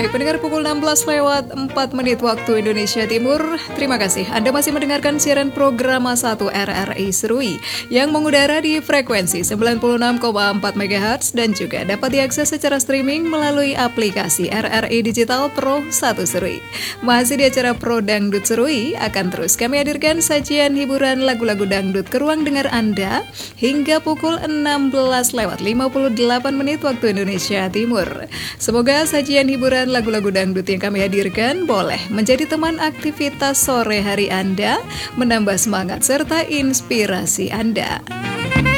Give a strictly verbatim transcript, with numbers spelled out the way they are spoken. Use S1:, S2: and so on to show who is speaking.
S1: Baik pendengar, pukul enam belas lewat empat menit waktu Indonesia Timur. Terima kasih Anda masih mendengarkan siaran program satu R R I Serui yang mengudara di frekuensi sembilan puluh enam koma empat megahertz dan juga dapat diakses secara streaming melalui aplikasi R R I Digital Pro satu Serui. Masih di acara Pro Dangdut Serui, akan terus kami hadirkan sajian hiburan lagu-lagu dangdut ke ruang dengar Anda hingga pukul enam belas lewat lima puluh delapan menit waktu Indonesia Timur. Semoga sajian hiburan lagu-lagu dangdut yang kami hadirkan boleh menjadi teman aktivitas sore hari Anda, menambah semangat serta inspirasi Anda.